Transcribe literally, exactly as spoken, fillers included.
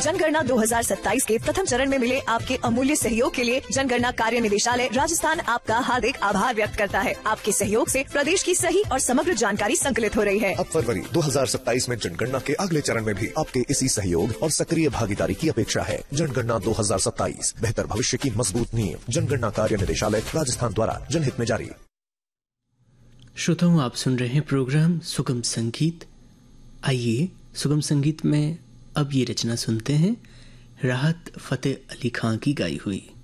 जनगणना दो हज़ार सत्ताईस के प्रथम चरण में मिले आपके अमूल्य सहयोग के लिए जनगणना कार्य निदेशालय राजस्थान आपका हार्दिक आभार व्यक्त करता है। आपके सहयोग से प्रदेश की सही और समग्र जानकारी संकलित हो रही है। अब फरवरी दो हज़ार सत्ताईस में जनगणना के अगले चरण में भी आपके इसी सहयोग और सक्रिय भागीदारी की अपेक्षा है। जनगणना दो हज़ार सत्ताईस, बेहतर भविष्य की मजबूत नींव। जनगणना कार्य निदेशालय राजस्थान द्वारा जनहित में जारी। श्रोताओं, आप सुन रहे हैं प्रोग्राम सुगम संगीत। आइए सुगम संगीत में अब ये रचना सुनते हैं, राहत फतेह अली खां की गाई हुई।